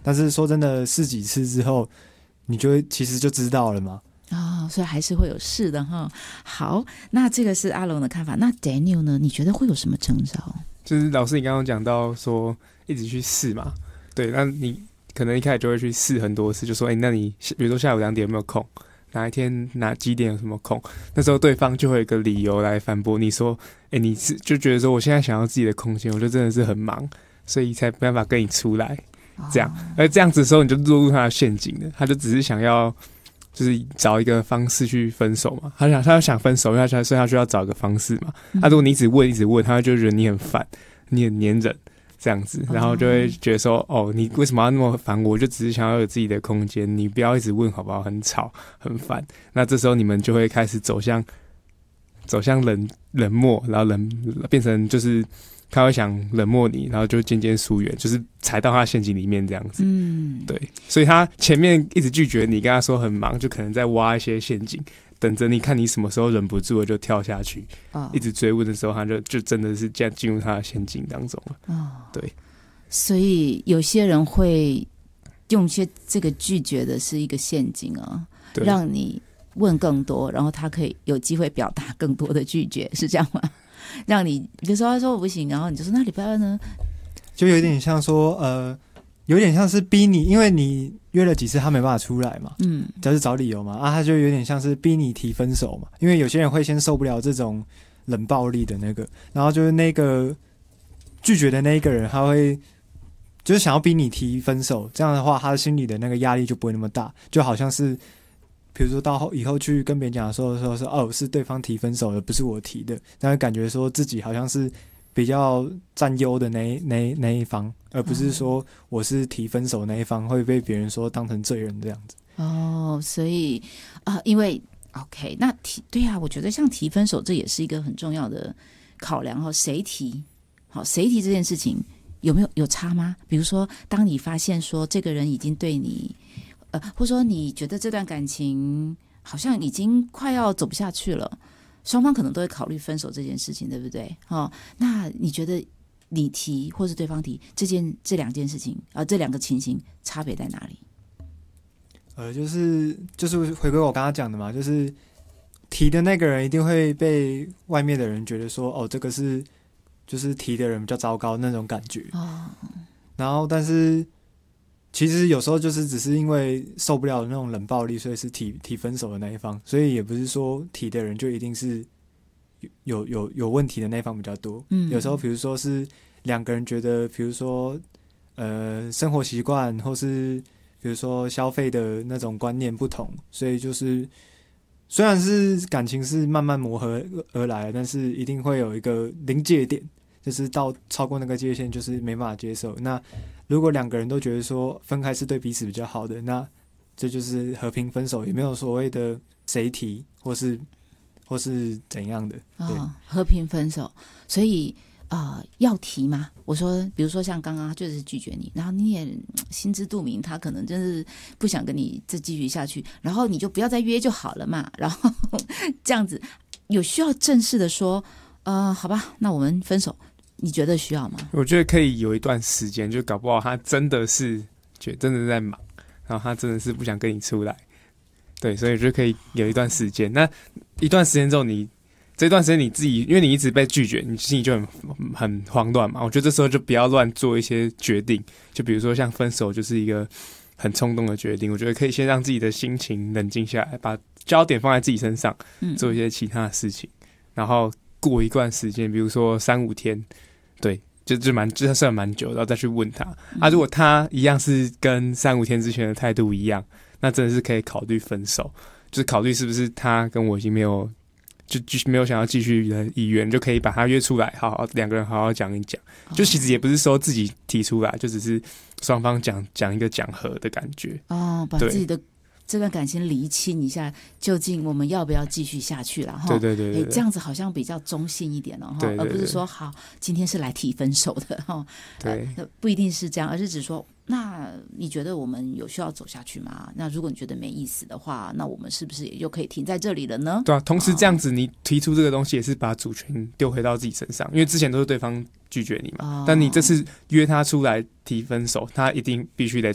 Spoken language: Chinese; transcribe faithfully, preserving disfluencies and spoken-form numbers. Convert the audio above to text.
但是说真的，试几次之后，你就会其实就知道了嘛。 哦，所以还是会有事的哈。好，那这个是阿龙的看法。那 Daniel 呢？你觉得会有什么征兆？ 就是老师你刚刚讲到说一直去试嘛，对，那你可能一开始就会去试很多次，就说哎、欸，那你比如说下午两点有没有空？哪一天哪几点有什么空？那时候对方就会有一个理由来反驳你说，哎、欸，你是就觉得说我现在想要自己的空间，我就真的是很忙，所以才没办法跟你出来，这样，而这样子的时候你就落入他的陷阱了，他就只是想要。就是找一个方式去分手嘛，他想他想分手，因为他所以他需要找一个方式嘛。他、嗯啊、如果你一直问一直问，他就觉得你很烦，你很黏人这样子，然后就会觉得说，哦，你为什么要那么烦我？我就只是想要有自己的空间，你不要一直问好不好？很吵很烦。那这时候你们就会开始走向走向冷冷漠，然后冷变成就是他会想冷漠你，然后就渐渐疏远，就是踩到他的陷阱里面这样子。嗯，对，所以他前面一直拒绝你，跟他说很忙，就可能在挖一些陷阱，等着你看你什么时候忍不住了就跳下去。哦、一直追问的时候，他就就真的是这样进入他的陷阱当中了。哦，对， 所以有些人会用一些这个拒绝的是一个陷阱啊，让你问更多，然后他可以有机会表达更多的拒绝，是这样吗？让你比如说他说我不行，然后你就说那礼拜二呢， 就有点像说呃，有点像是逼你，因为你约了几次他没办法出来嘛，嗯，就是找理由嘛，啊，他就有点像是逼你提分手嘛，因为有些人会先受不了这种冷暴力的那个，然后就是那个拒绝的那一个人，他会就是想要逼你提分手，这样的话他心里的那个压力就不会那么大，就好像是。比如说到后以后去跟别人讲的时候，说说哦是对方提分手的，不是我提的，但是感觉说自己好像是比较占优的那一那一那一方，而不是说我是提分手的那一方会被别人说当成罪人这样子。 哦，所以啊、呃，因为 OK， 那提对啊，我觉得像提分手这也是一个很重要的考量哈，谁提好谁提这件事情有没有有差吗？比如说，当你发现说这个人已经对你。呃，或者说你觉得这段感情好像已经快要走不下去了，双方可能都会考虑分手这件事情，对不对？哦，那你觉得你提或是对方提这件这两件事情啊、呃，这两个情形差别在哪里？ 呃，就是就是回归我刚刚讲的嘛，就是提的那个人一定会被外面的人觉得说，哦，这个是就是提的人比较糟糕那种感觉。哦，然后但是。其实有时候就是只是因为受不了那种冷暴力，所以是提提分手的那一方，所以也不是说提的人就一定是有有有问题的那一方比较多。嗯，有时候比如说是两个人觉得，比如说呃生活习惯或是比如说消费的那种观念不同，所以就是虽然是感情是慢慢磨合而来，但是一定会有一个临界点。就是到超过那个界限，就是没办法接受。那如果两个人都觉得说分开是对彼此比较好的，那这就是和平分手，也没有所谓的谁提或是或是怎样的。 哦，和平分手，所以呃要提吗？我说，比如说像刚刚他就是拒绝你，然后你也心知肚明，他可能真是不想跟你再继续下去，然后你就不要再约就好了嘛。然后这样子有需要正式的说，呃，好吧，那我们分手。你觉得需要吗？ 我觉得可以有一段时间，就搞不好他真的是觉得真的在忙，然后他真的是不想跟你出来，对，所以我觉得可以有一段时间。那一段时间之后你，你这段时间你自己，因为你一直被拒绝，你心里就很很慌乱嘛。我觉得这时候就不要乱做一些决定，就比如说像分手就是一个很冲动的决定。我觉得可以先让自己的心情冷静下来，把焦点放在自己身上，做一些其他的事情，然后过一段时间，比如说三五天。对，就就蛮就算蛮久，然后再去问他。啊，如果他一样是跟三五天之前的态度一样，那真的是可以考虑分手。就是考虑是不是他跟我已经没有就没有想要继续的意愿，就可以把他约出来，好好两个人好好讲一讲。就其实也不是说自己提出来，就只是双方讲讲一个讲和的感觉。 哦，把自己的这段感情厘清一下，究竟我们要不要继续下去了？ 对对 对, 对, 对， 这样子好像比较中性一点了， 对对对， 而不是说好今天是来提分手的哈。对、呃，不一定是这样，而是只说那你觉得我们有需要走下去吗？那如果你觉得没意思的话，那我们是不是也就可以停在这里了呢？ 对啊，同时这样子你提出这个东西也是把主权丢回到自己身上，因为之前都是对方拒绝你嘛，哦、但你这次约他出来提分手，他一定必须得